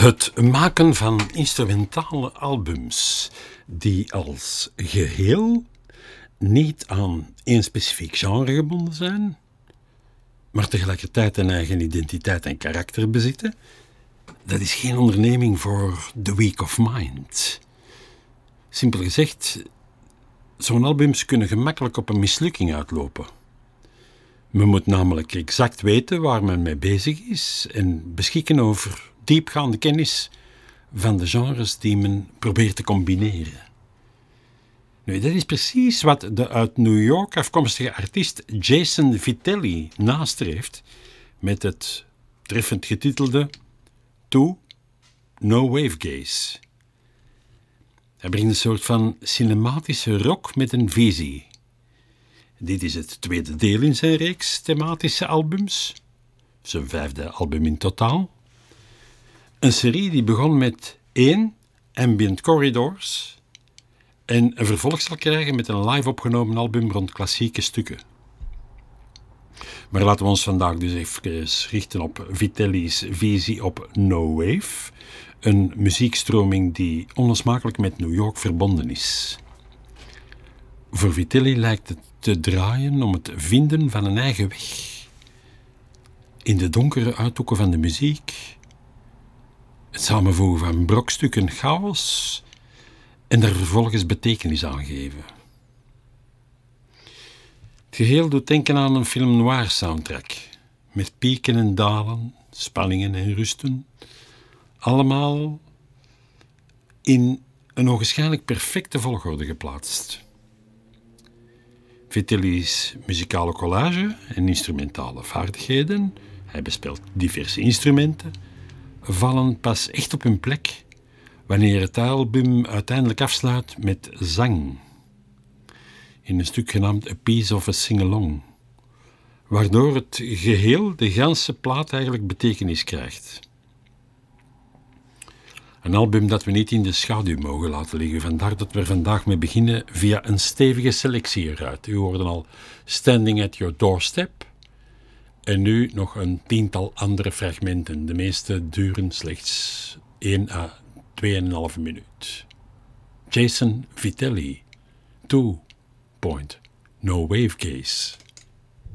Het maken van instrumentale albums die als geheel niet aan één specifiek genre gebonden zijn, maar tegelijkertijd een eigen identiteit en karakter bezitten, dat is geen onderneming voor the weak of mind. Simpel gezegd, zo'n albums kunnen gemakkelijk op een mislukking uitlopen. Men moet namelijk exact weten waar men mee bezig is en beschikken over diepgaande kennis van de genres die men probeert te combineren. Nu, dat is precies wat de uit New York afkomstige artiest Jason Vitelli nastreeft met het treffend getitelde To No Wave Gaze. Hij brengt een soort van cinematische rock met een visie. Dit is het tweede deel in zijn reeks thematische albums, zijn 5e album in totaal. Een serie die begon met 1 Ambient Corridors en een vervolg zal krijgen met een live opgenomen album rond klassieke stukken. Maar laten we ons vandaag dus even richten op Vitelli's visie op No Wave, een muziekstroming die onlosmakelijk met New York verbonden is. Voor Vitelli lijkt het te draaien om het vinden van een eigen weg in de donkere uithoeken van de muziek, het samenvoegen van brokstukken chaos en daar vervolgens betekenis aan geven. Het geheel doet denken aan een film noir soundtrack, met pieken en dalen, spanningen en rusten, allemaal in een ogenschijnlijk perfecte volgorde geplaatst. Vitelli's muzikale collage en instrumentale vaardigheden, hij bespeelt diverse instrumenten, vallen pas echt op hun plek wanneer het album uiteindelijk afsluit met zang, in een stuk genaamd A Piece of a Sing-Along, waardoor het geheel, de ganse plaat eigenlijk betekenis krijgt. Een album dat we niet in de schaduw mogen laten liggen, vandaar dat we er vandaag mee beginnen via een stevige selectie eruit. U hoorde al Standing at Your Doorstep en nu nog een 10-tal andere fragmenten. De meeste duren slechts 1 à 2,5 minuut. Jason Vitelli, 2 Point No Wave Gaze.